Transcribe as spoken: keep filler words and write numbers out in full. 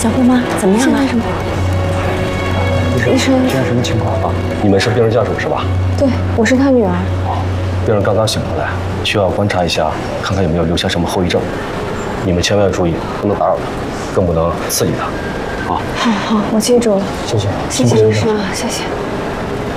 小姑妈怎么样了？什么？医生， 现在什么情况啊？你们是病人家属是吧？ 对，我是他女儿。 哦，病人刚刚醒过来，需要观察一下，看看有没有留下什么后遗症。你们千万要注意，不能打扰他，更不能刺激他。啊， 好好，我记住了。 谢谢， 谢谢医生，谢谢。